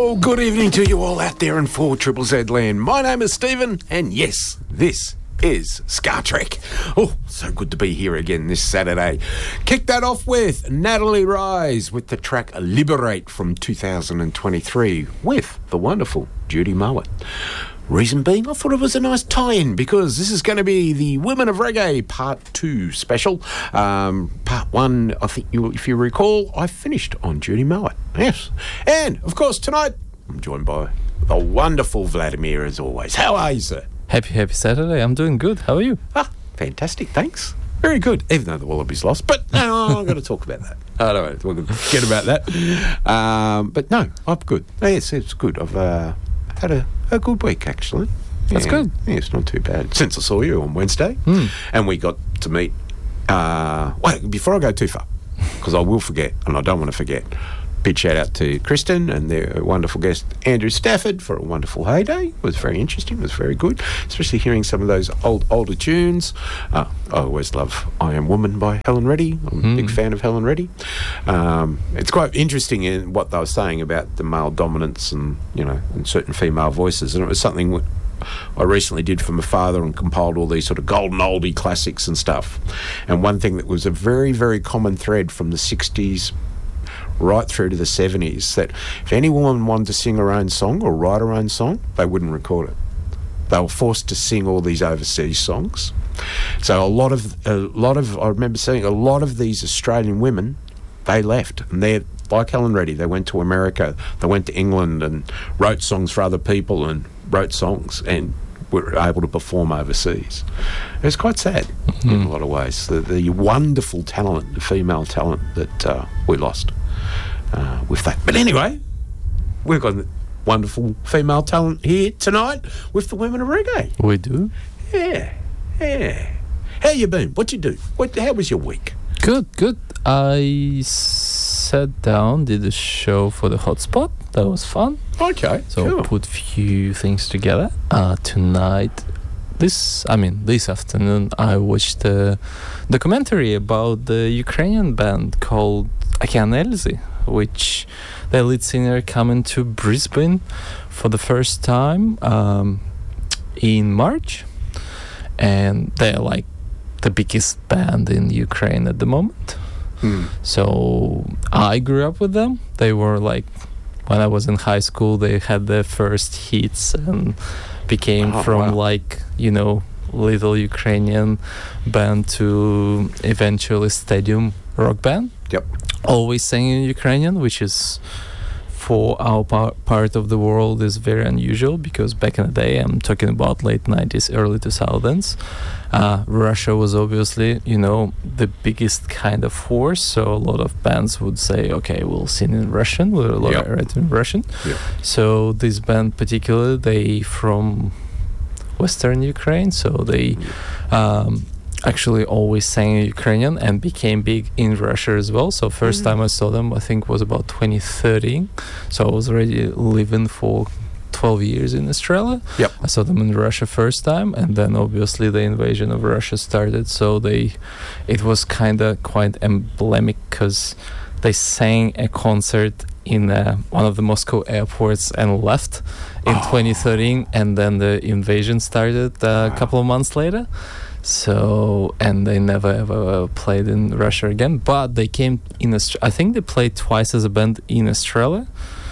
Well, good evening to you all out there in 4ZZZ land. My name is Stephen, and yes, this is Scar Trek. Oh, so good to be here again this Saturday. Kick that off with Natalie Rise with the track Liberate from 2023 with the wonderful Judy Mowat. Reason being, I thought it was a nice tie-in because this is going to be the Women of Reggae Part 2 special. Part 1, I think, if you recall, I finished on Judy Mowat. Yes. And, of course, tonight, I'm joined by the wonderful Vladimir, as always. How are you, sir? Happy Saturday. I'm doing good. How are you? Fantastic. Thanks. Very good, even though the Wallabies lost. But no, I'm going to talk about that. I don't know. We're going to forget about that. But no, I'm good. Yes, it's good. I've had a good week, actually. That's good. Yeah, it's not too bad. Since I saw you on Wednesday, and we got to meet... wait, before I go too far, because I will forget, and I don't want to forget, big shout out to Kristen and their wonderful guest Andrew Stafford for a wonderful heyday. It was very interesting. It was very good, especially hearing some of those older tunes. I always love I Am Woman by Helen Reddy. I'm a big fan of Helen Reddy. It's quite interesting in what they were saying about the male dominance and, you know, and certain female voices, and it was something I recently did for my father and compiled all these sort of golden oldie classics and stuff. And one thing that was a very, very common thread from the 60s right through to the 70s, that if any woman wanted to sing her own song or write her own song, they wouldn't record it. They were forced to sing all these overseas songs. So a lot of I remember seeing a lot of these Australian women, they left, and they're like Helen Reddy. They went to America, they went to England and wrote songs for other people and wrote songs and were able to perform overseas. It was quite sad in a lot of ways. The wonderful talent, the female talent that we lost with that. But anyway, we've got wonderful female talent here tonight with the Women of Reggae. We do? Yeah. How you been? What you do? How was your week? Good. I sat down, did a show for the Hotspot. That was fun. Okay, so cool. Put few things together. Tonight, this afternoon, I watched a documentary about the Ukrainian band called Okean Elzy, which their lead singer coming to Brisbane for the first time in March, and they're like the biggest band in Ukraine at the moment. So I grew up with them. They were like, when I was in high school, they had their first hits and became like, you know, little Ukrainian band to eventually stadium rock band. Yep. Always singing in Ukrainian, which is for our part of the world is very unusual, because back in the day, I'm talking about late 90s, early 2000s, Russia was obviously, you know, the biggest kind of force, so a lot of bands would say, okay, we'll sing in Russian, we'll write in Russian. Yep. So this band particularly, they from Western Ukraine, so they actually always sang in Ukrainian and became big in Russia as well. So first time I saw them, I think, was about 2013. So I was already living for 12 years in Australia. Yep. I saw them in Russia first time, and then obviously the invasion of Russia started. So it was kind of quite emblematic, because they sang a concert in one of the Moscow airports and left in 2013, and then the invasion started a couple of months later. So, and they never ever played in Russia again, but they came in I think they played twice as a band in Australia,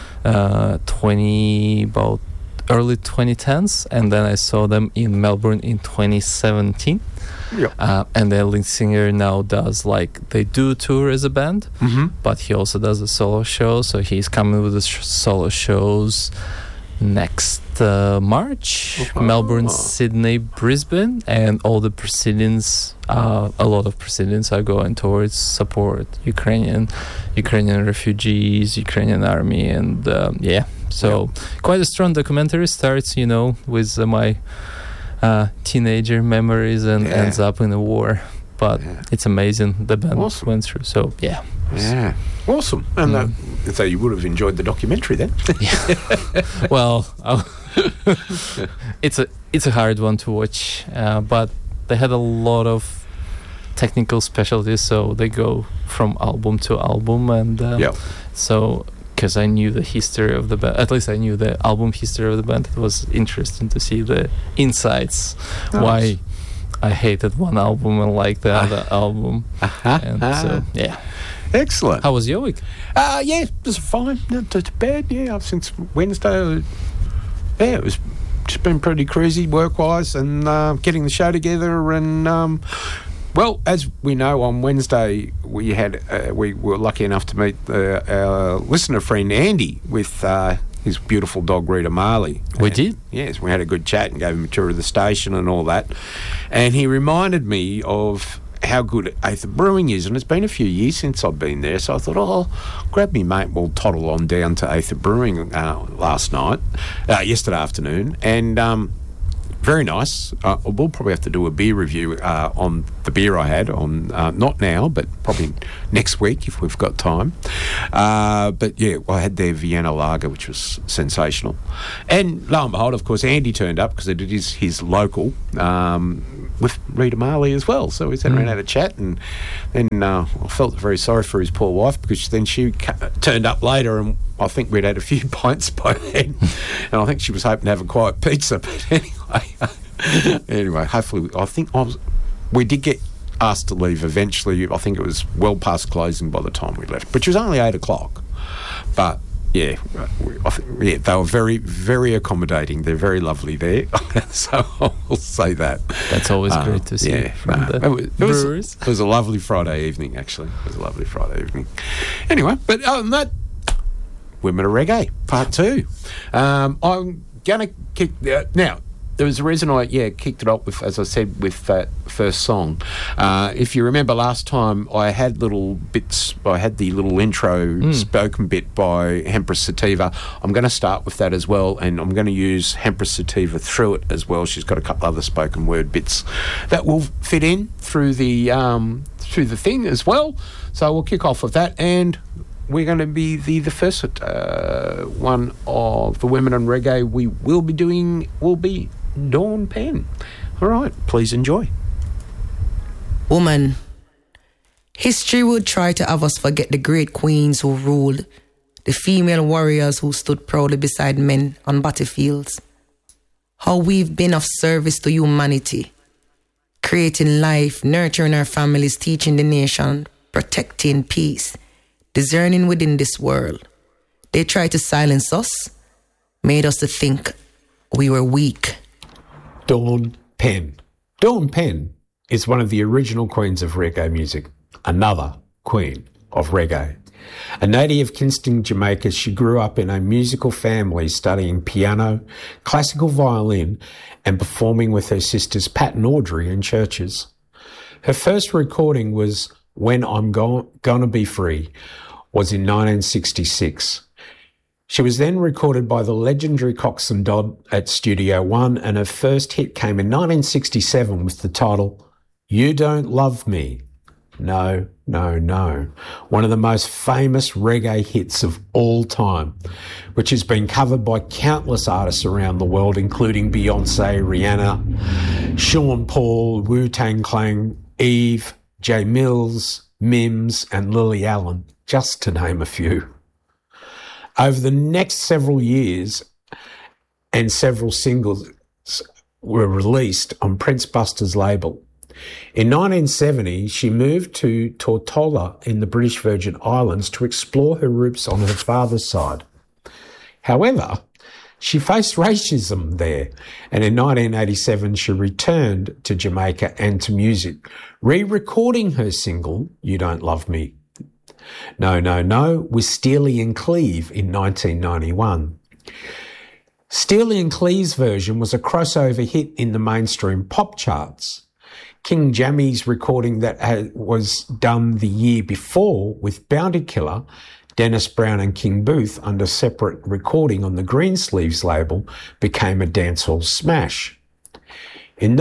about early 2010s, and then I saw them in Melbourne in 2017. And their lead singer now does, like, they do tour as a band, but he also does a solo show, so he's coming with the solo shows next March. Melbourne, Sydney, Brisbane, and all the proceedings, a lot of proceedings are going towards support Ukrainian refugees, Ukrainian army, and quite a strong documentary. Starts, you know, with my teenager memories and ends up in a war, but it's amazing the band went through. So awesome. And so you would have enjoyed the documentary then. Well, it's a hard one to watch, but they had a lot of technical specialties, so they go from album to album, and so because I knew the history of the band. At least I knew the album history of the band. It was interesting to see the insights, why I hated one album and liked the other album. And so, yeah. Excellent. How was your week? Yeah, it was fine. Not too bad. Yeah, since Wednesday, it was just been pretty crazy work-wise and getting the show together. And well, as we know, on Wednesday we were lucky enough to meet our listener friend Andy with his beautiful dog Rita Marley. We did? Yes, we had a good chat and gave him a tour of the station and all that. And he reminded me of how good Aether Brewing is, and it's been a few years since I've been there, so I thought, I'll grab me mate, we'll toddle on down to Aether Brewing yesterday afternoon, and very nice. We'll probably have to do a beer review on the beer I had on, not now, but probably next week if we've got time. But yeah, I had their Vienna Lager, which was sensational. And lo and behold, of course, Andy turned up because it is his local with Rita Marley as well. So we sat around and had a chat, and then I felt very sorry for his poor wife because then she turned up later and I think we'd had a few pints by then, and I think she was hoping to have a quiet pizza. But anyway, hopefully, we did get asked to leave eventually. I think it was well past closing by the time we left, which was only 8 o'clock. But yeah, they were very, very accommodating. They're very lovely there, so I'll say that. That's always great to see from the brewers. It was a lovely Friday evening, actually. It was a lovely Friday evening. Anyway, but other than that, Women of Reggae, Part 2. I'm going to kick... now, there was a reason I kicked it off with, as I said, with that first song. If you remember last time, I had little bits. I had the little intro spoken bit by Hempress Sativa. I'm going to start with that as well, and I'm going to use Hempress Sativa through it as well. She's got a couple other spoken word bits that will fit in through the thing as well. So we'll kick off with that, and we're going to be the first one of the Women on Reggae we will be doing will be Dawn Penn. All right, please enjoy. Woman, history would try to have us forget the great queens who ruled, the female warriors who stood proudly beside men on battlefields. How we've been of service to humanity, creating life, nurturing our families, teaching the nation, protecting peace, discerning within this world. They tried to silence us, made us to think we were weak. Dawn Penn. Dawn Penn is one of the original queens of reggae music, another queen of reggae. A native of Kingston, Jamaica, she grew up in a musical family studying piano, classical violin, and performing with her sisters Pat and Audrey in churches. Her first recording was When I'm Gonna Be Free, was in 1966. She was then recorded by the legendary Cox and Dodd at Studio One, and her first hit came in 1967 with the title, You Don't Love Me. No, no, no. One of the most famous reggae hits of all time, which has been covered by countless artists around the world, including Beyonce, Rihanna, Sean Paul, Wu-Tang Clan, Eve, Jay Mills, Mims, and Lily Allen, just to name a few. Over the next several years, and several singles were released on Prince Buster's label. In 1970, she moved to Tortola in the British Virgin Islands to explore her roots on her father's side. However, she faced racism there, and in 1987 she returned to Jamaica and to music, re-recording her single, You Don't Love Me. No, no, no, with Steely and Cleve in 1991. Steely and Cleve's version was a crossover hit in the mainstream pop charts. King Jammy's recording that was done the year before with Bounty Killer, Dennis Brown and King Booth under separate recording on the Greensleeves label became a dancehall smash. In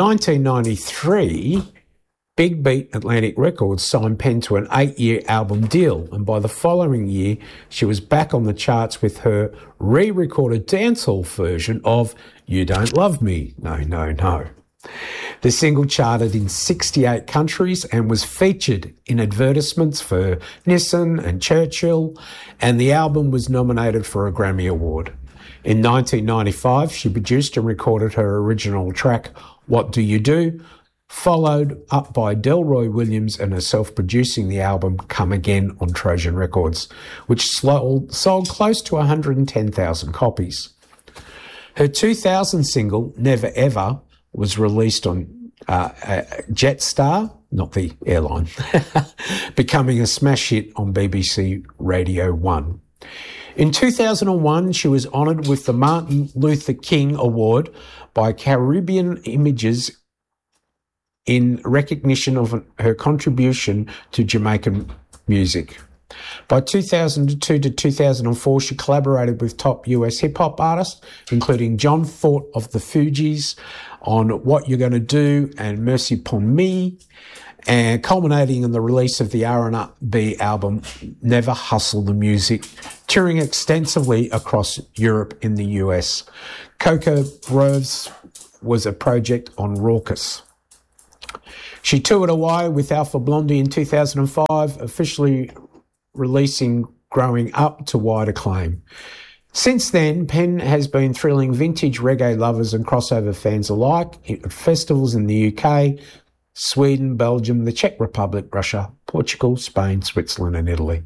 1993, Big Beat Atlantic Records signed Penn to an 8-year album deal, and by the following year, she was back on the charts with her re-recorded dancehall version of You Don't Love Me, No, No, No. The single charted in 68 countries and was featured in advertisements for Nissan and Churchill, and the album was nominated for a Grammy Award. In 1995, she produced and recorded her original track, What Do You Do?, followed up by Delroy Williams and herself producing the album Come Again on Trojan Records, which sold close to 110,000 copies. Her 2000 single, Never Ever, was released on Jetstar, not the airline, becoming a smash hit on BBC Radio 1. In 2001, she was honoured with the Martin Luther King Award by Caribbean Images in recognition of her contribution to Jamaican music. By 2002 to 2004, she collaborated with top US hip-hop artists, including John Fort of the Fugees on What You're Gonna Do and Mercy Pon Me, and culminating in the release of the R&B album Never Hustle the Music, touring extensively across Europe in the US. Coco Groves was a project on Raucous. She toured Hawaii with Alpha Blondy in 2005, officially releasing Growing Up to wide acclaim. Since then, Penn has been thrilling vintage reggae lovers and crossover fans alike at festivals in the UK, Sweden, Belgium, the Czech Republic, Russia, Portugal, Spain, Switzerland and Italy.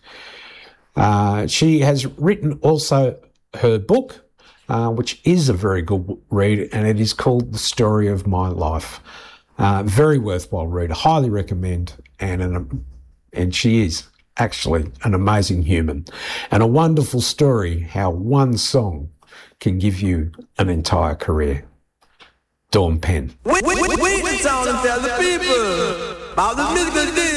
She has written also her book, which is a very good read, and it is called The Story of My Life. Very worthwhile read, I highly recommend, and she is actually an amazing human and a wonderful story how one song can give you an entire career. Dawn Penn. We tell the people about the musical